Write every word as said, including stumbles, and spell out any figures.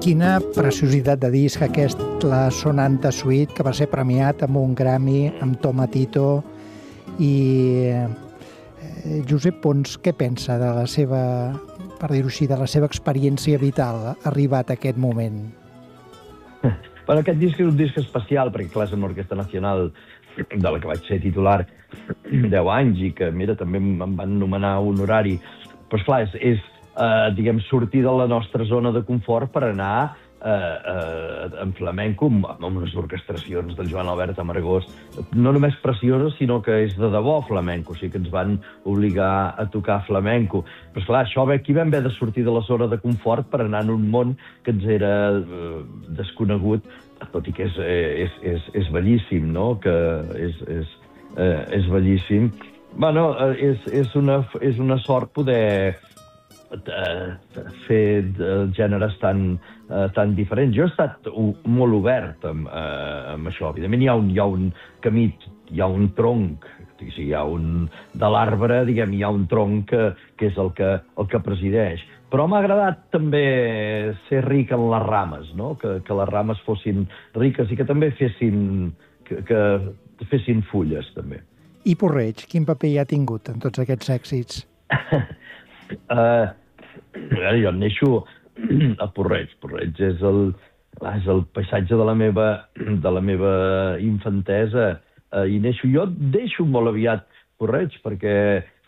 Quina preciositat de disc aquest, la Sonanta Suite, que va ser premiat amb un Grammy, amb Tomatito. I eh, Josep Pons, què pensa de la seva, per dir-ho així, de la seva experiència vital arribat a aquest moment? Bueno, aquest disc és un disc especial, perquè clar, és una orquestra nacional de la que vaig ser titular deu anys i que, mira, també em van nomenar honorari. Però, esclar, és, és eh, diguem, sortir de la nostra zona de confort per anar eh, eh, en flamenco, amb unes orquestracions del Joan Albert Amargós, no només precioses, sinó que és de debò flamenco, o sigui que ens van obligar a tocar flamenco. Però, esclar, això aquí vam haver de sortir de la zona de confort per anar en un món que ens era eh, desconegut, tot i que és, és, és, és bellíssim, no?, que és, és, eh, és bellíssim. Bueno, és, és, una, és una sort poder eh, fer gèneres tan, eh, tan diferents. Jo he estat molt obert amb, eh, amb això. Evidentment hi ha un, hi ha un camí, hi ha un tronc, hi ha un, de l'arbre, diguem, hi ha un tronc que, que és el que, el que presideix. Però m'ha agradat també ser ric en les rames, no? Que, que les rames fossin riques i que també fessin, que, que fessin fulles, també. I Porreig, quin paper hi ha tingut en tots aquests èxits? uh, jo neixo a Porreig. Porreig és el, és el paisatge de la meva, de la meva infantesa. Uh, I neixo, jo deixo molt aviat Porreig, perquè